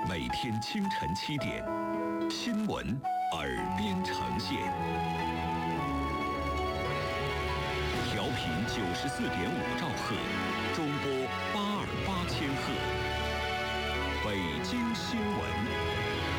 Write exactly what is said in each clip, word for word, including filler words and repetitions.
每天清晨七点，新闻耳边呈现。调频九十四点五兆赫，中波八二八千赫。北京新闻。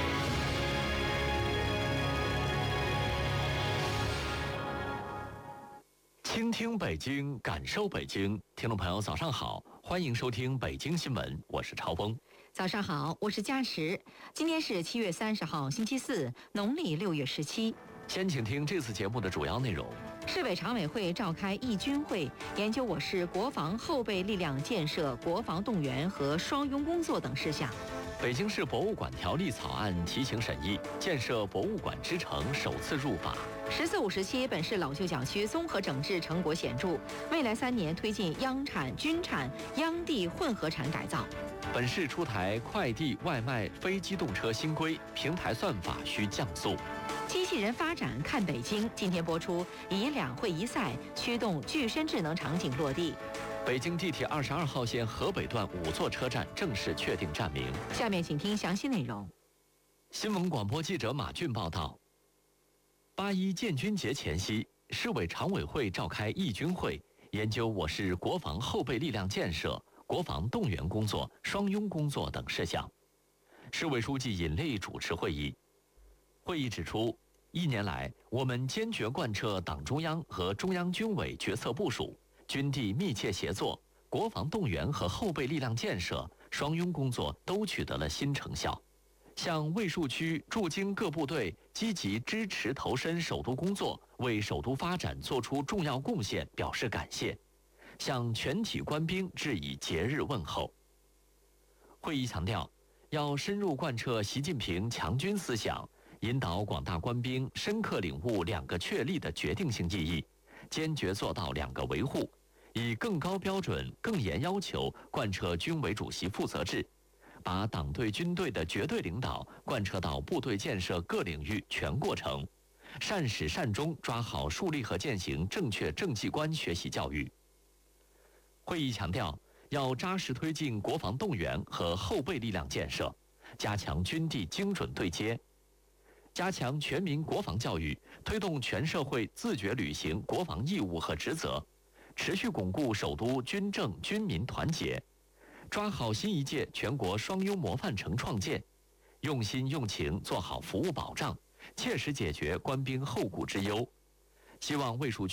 倾听北京，感受北京。听众朋友，早上好，欢迎收听北京新闻，我是超峰。 早上好，我是佳石。今天是七月三十号，星期四，农历六月十七。 先请听这次节目的主要内容。 市委常委会召开义军会，研究我市国防后备力量建设、国防动员和双拥工作等事项。 北京市博物馆条例草案提请审议，建设博物馆之城首次入法。 十四五时期，本市老旧小区综合整治成果显著，未来三年推进央产、军产、央地混合产改造。 本市出台快递外卖非机动车新规，平台算法需降速。 机器人发展看北京，今天播出，以两会一赛驱动具身智能场景落地。 北京地铁二十二号线河北段五座车站正式确定站名。 下面请听详细内容。 新闻广播记者马俊报道。八一建军节前夕，市委常委会召开义军会，研究我市国防后备力量建设、国防动员工作、双拥工作等事项。市委书记尹力主持会议。会议指出，一年来，我们坚决贯彻党中央和中央军委决策部署，军地密切协作，国防动员和后备力量建设、双拥工作都取得了新成效。向卫戍区驻京各部队积极支持投身首都工作，为首都发展作出重要贡献表示感谢，向全体官兵致以节日问候。会议强调，要深入贯彻习近平强军思想，引导广大官兵深刻领悟两个确立的决定性意义，坚决做到两个维护，以更高标准、更严要求贯彻军委主席负责制，把党对军队的绝对领导贯彻到部队建设各领域全过程，善始善终抓好树立和践行正确政绩观学习教育。会议强调，要扎实推进国防动员和后备力量建设，加强军地精准对接，加强全民国防教育，推动全社会自觉履行国防义务和职责，持续巩固首都军政军民团结，抓好新一届全国双拥模范城创建，用心用情做好服务保障，切实解决官兵后顾之忧。希望卫戍区